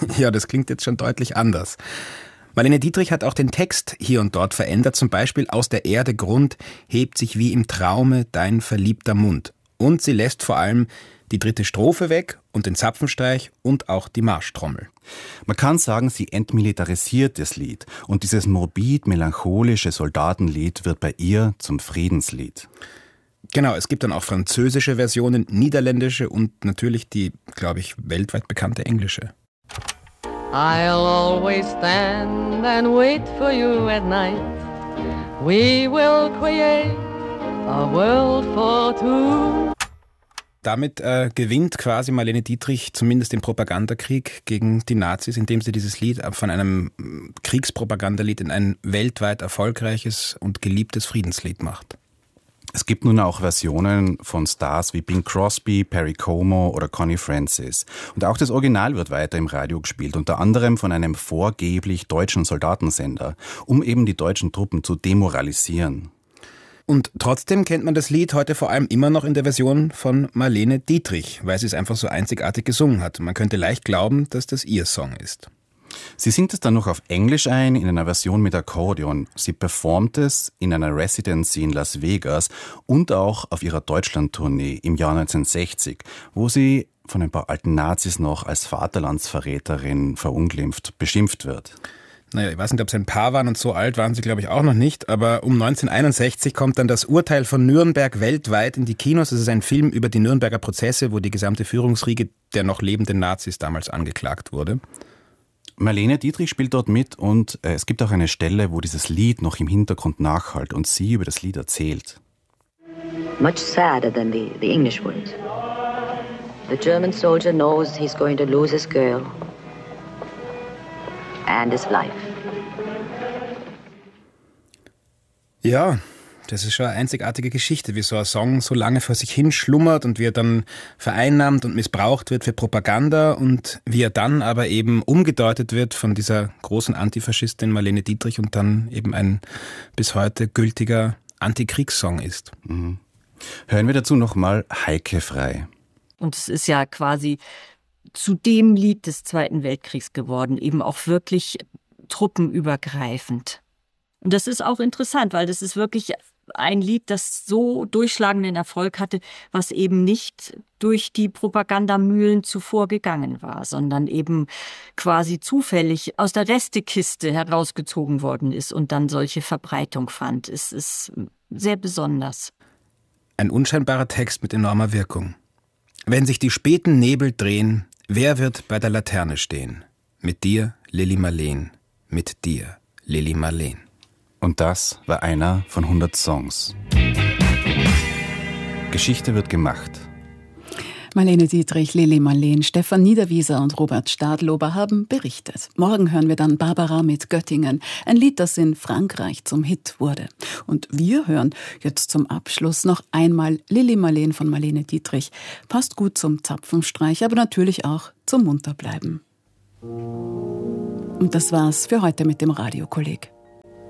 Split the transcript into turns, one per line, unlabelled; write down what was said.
Ja, das klingt jetzt schon deutlich anders. Marlene Dietrich hat auch den Text hier und dort verändert, zum Beispiel aus der Erde Grund hebt sich wie im Traume dein verliebter Mund. Und sie lässt vor allem die dritte Strophe weg und den Zapfenstreich und auch die Marschtrommel.
Man kann sagen, sie entmilitarisiert das Lied und dieses morbid-melancholische Soldatenlied wird bei ihr zum Friedenslied.
Genau, es gibt dann auch französische Versionen, niederländische und natürlich die, glaube ich, weltweit bekannte englische.
I'll always stand and wait for you at night. We will create a world for two.
Damit gewinnt quasi Marlene Dietrich zumindest den Propagandakrieg gegen die Nazis, indem sie dieses Lied von einem Kriegspropagandalied in ein weltweit erfolgreiches und geliebtes Friedenslied macht.
Es gibt nun auch Versionen von Stars wie Bing Crosby, Perry Como oder Connie Francis. Und auch das Original wird weiter im Radio gespielt, unter anderem von einem vorgeblich deutschen Soldatensender, um eben die deutschen Truppen zu demoralisieren.
Und trotzdem kennt man das Lied heute vor allem immer noch in der Version von Marlene Dietrich, weil sie es einfach so einzigartig gesungen hat. Man könnte leicht glauben, dass das ihr Song ist.
Sie singt es dann noch auf Englisch ein, in einer Version mit Akkordeon. Sie performt es in einer Residency in Las Vegas und auch auf ihrer Deutschland-Tournee im Jahr 1960, wo sie von ein paar alten Nazis noch als Vaterlandsverräterin verunglimpft, beschimpft wird.
Naja, ich weiß nicht, ob sie ein Paar waren und so alt waren sie, glaube ich, auch noch nicht. Aber um 1961 kommt dann das Urteil von Nürnberg weltweit in die Kinos. Es ist ein Film über die Nürnberger Prozesse, wo die gesamte Führungsriege der noch lebenden Nazis damals angeklagt wurde.
Marlene Dietrich spielt dort mit und es gibt auch eine Stelle, wo dieses Lied noch im Hintergrund nachhallt und sie über das Lied erzählt.
Much sadder than the English words. The German soldier knows he's going to lose his girl and his life.
Ja, das ist schon eine einzigartige Geschichte, wie so ein Song so lange vor sich hin schlummert und wie er dann vereinnahmt und missbraucht wird für Propaganda und wie er dann aber eben umgedeutet wird von dieser großen Antifaschistin Marlene Dietrich und dann eben ein bis heute gültiger Antikriegssong ist.
Mhm. Hören wir dazu nochmal Heike Frei.
Und es ist ja quasi zu dem Lied des Zweiten Weltkriegs geworden, eben auch wirklich truppenübergreifend. Und das ist auch interessant, weil das ist wirklich ein Lied, das so durchschlagenden Erfolg hatte, was eben nicht durch die Propagandamühlen zuvor gegangen war, sondern eben quasi zufällig aus der Restekiste herausgezogen worden ist und dann solche Verbreitung fand. Es ist sehr besonders.
Ein unscheinbarer Text mit enormer Wirkung. Wenn sich die späten Nebel drehen, wer wird bei der Laterne stehen? Mit dir, Lili Marleen. Mit dir, Lili Marleen.
Und das war einer von 100 Songs. Geschichte wird gemacht.
Marlene Dietrich, Lili Marleen, Stefan Niederwieser und Robert Stadlober haben berichtet. Morgen hören wir dann Barbara mit Göttingen, ein Lied, das in Frankreich zum Hit wurde. Und wir hören jetzt zum Abschluss noch einmal Lili Marleen von Marlene Dietrich. Passt gut zum Zapfenstreich, aber natürlich auch zum Munterbleiben. Und das war's für heute mit dem Radiokolleg.